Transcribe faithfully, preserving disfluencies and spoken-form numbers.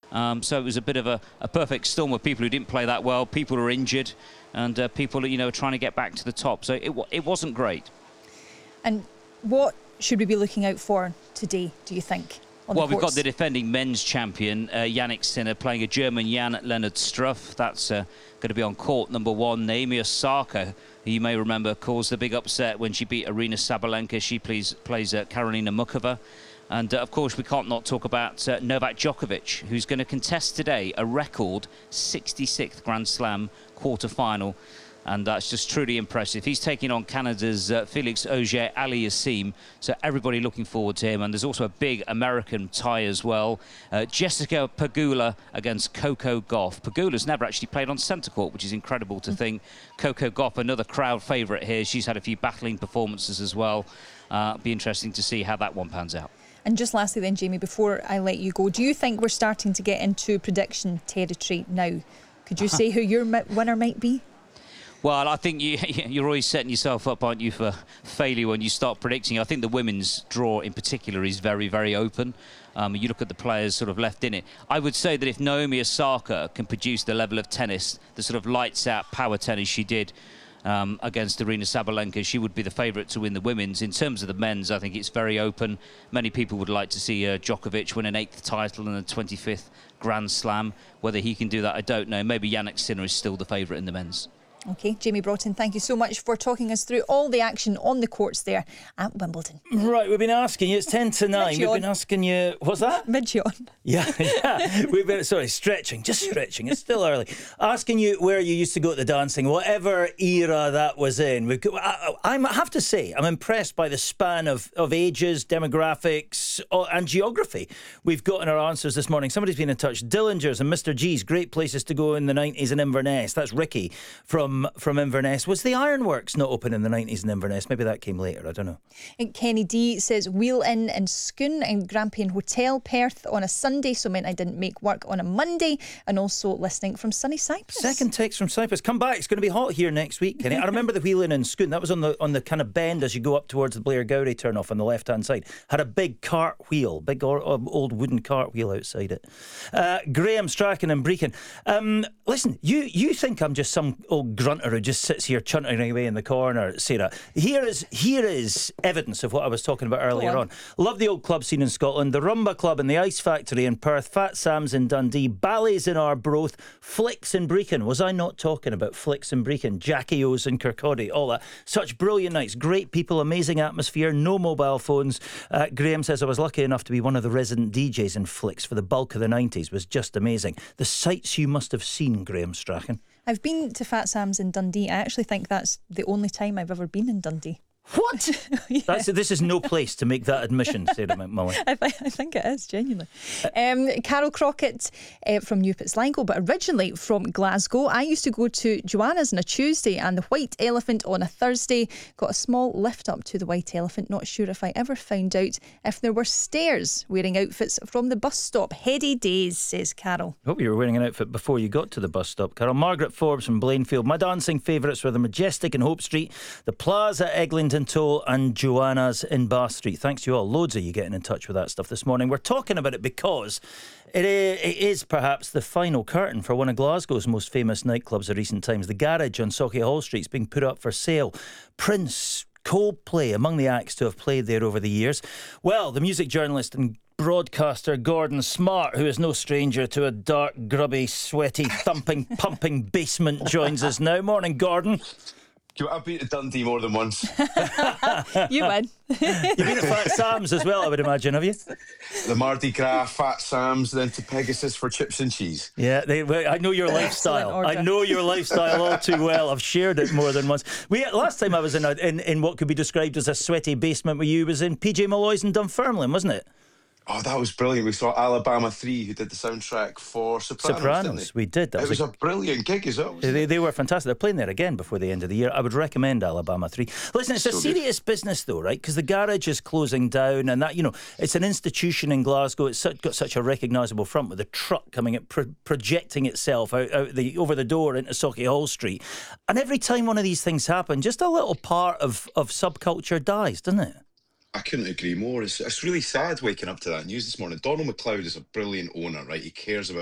Um, so it was a bit of a, a perfect storm of people who didn't play that well, people who are injured, and uh, people you know trying to get back to the top. So it it wasn't great. And what should we be looking out for today, do you think? Well, we've got the defending men's champion, uh, Jannik Sinner, playing a German Jan-Lennard Struff. That's uh, going to be on court number one. Naomi Osaka, who you may remember, caused the big upset when she beat Aryna Sabalenka. She plays, plays uh, Karolina Muchova. And, uh, of course, we can't not talk about uh, Novak Djokovic, who's going to contest today a record sixty-sixth Grand Slam quarter-final. And that's just truly impressive. He's taking on Canada's uh, Felix Auger-Aliassime, so everybody looking forward to him. And there's also a big American tie as well. Uh, Jessica Pegula against Coco Gauff. Pegula's never actually played on centre court, which is incredible to think. Coco Gauff, another crowd favourite here. She's had a few battling performances as well. Uh, be interesting to see how that one pans out. And just lastly then, Jamie, before I let you go, do you think we're starting to get into prediction territory now? Could you say who your winner might be? Well, I think you, you're always setting yourself up, aren't you, for failure when you start predicting. I think the women's draw in particular is very, very open. Um, you look at the players sort of left in it. I would say that if Naomi Osaka can produce the level of tennis, the sort of lights-out power tennis she did um, against Aryna Sabalenka, she would be the favourite to win the women's. In terms of the men's, I think it's very open. Many people would like to see uh, Djokovic win an eighth title and a twenty-fifth Grand Slam. Whether he can do that, I don't know. Maybe Jannik Sinner is still the favourite in the men's. OK, Jamie Broughton, thank you so much for talking us through all the action on the courts there at Wimbledon. Right, we've been asking you, it's ten to nine, we've been asking you, what's that? Mid-yawn. Yeah, yeah, we've been, sorry, stretching, just stretching, it's still early. Asking you where you used to go to the dancing, whatever era that was in. We've got, I, I have to say, I'm impressed by the span of, of ages, demographics and geography we've got in our answers this morning. Somebody's been in touch. Dillinger's and Mister G's, great places to go in the nineties in Inverness. That's Ricky from from Inverness. Was the Ironworks not open in the nineties in Inverness? Maybe that came later, I don't know. And Kenny D says Wheel Inn in Scone and Grampian Hotel, Perth on a Sunday, so meant I didn't make work on a Monday, and also listening from sunny Cyprus. Second text from Cyprus. Come back, it's going to be hot here next week, Kenny. I remember the Wheel Inn in Scone. That was on the on the kind of bend as you go up towards the Blair Gowrie turn off on the left hand side. Had a big cart wheel, big or, or, old wooden cart wheel outside it. Uh, Graham Strachan and Brecon. Um, listen, you you think I'm just some old grunter who just sits here chuntering away in the corner, Sarah. Here is here is evidence of what I was talking about earlier on. on. Love the old club scene in Scotland, the Rumba Club and the Ice Factory in Perth, Fat Sam's in Dundee, Bally's in Arbroath, Flicks in Brecon. Was I not talking about Flicks in Brecon? Jackie O's in Kirkcaldy, all that. Such brilliant nights, great people, amazing atmosphere, no mobile phones. Uh, Graham says I was lucky enough to be one of the resident D Js in Flicks for the bulk of the nineties. Was just amazing. The sights you must have seen, Graham Strachan. I've been to Fat Sam's in Dundee. I actually think that's the only time I've ever been in Dundee. What? Yeah. That's, this is no place to make that admission, Sarah McMullen. I, th- I think it is, genuinely. Um, Carol Crockett uh, from Newport Sligo, but originally from Glasgow. I used to go to Joanna's on a Tuesday and the White Elephant on a Thursday. Got a small lift up to the White Elephant. Not sure if I ever found out if there were stairs. Wearing outfits from the bus stop. Heady days, says Carol. Hope you were wearing an outfit before you got to the bus stop, Carol. Margaret Forbes from Blainfield. My dancing favourites were the Majestic in Hope Street, the Plaza at Eglinton Toll and Joanna's in Bath Street. Thanks to you all. Loads of you getting in touch with that stuff this morning. We're talking about it because it is perhaps the final curtain for one of Glasgow's most famous nightclubs of recent times. The Garage on Sauchiehall Street is being put up for sale. Prince, Coldplay, among the acts to have played there over the years. Well, the music journalist and broadcaster Gordon Smart, who is no stranger to a dark, grubby, sweaty, thumping, pumping basement, joins us now. Morning, Gordon. I've been to Dundee more than once. You win. You've been at Fat Sam's as well, I would imagine, have you? The Mardi Gras, Fat Sam's, then to Pegasus for chips and cheese. Yeah, they, I know your lifestyle. I know your lifestyle all too well. I've shared it more than once. We last time I was in, a, in in what could be described as a sweaty basement with you was in P J Malloy's in Dunfermline, wasn't it? Oh, that was brilliant. We saw Alabama three, who did the soundtrack for Sopranos. Sopranos, we did. That it was, was a, a brilliant gig as well. They, they were fantastic. They're playing there again before the end of the year. I would recommend Alabama three. Listen, it's so a serious good. business though, right? Because the Garage is closing down, and that, you know, it's an institution in Glasgow. It's got such a recognisable front with a truck coming at pro- projecting itself out, out the over the door into Sauchiehall Street. And every time one of these things happen, just a little part of, of subculture dies, doesn't it? I couldn't agree more. It's, it's really sad waking up to that news this morning. Donald McLeod is a brilliant owner, right? He cares about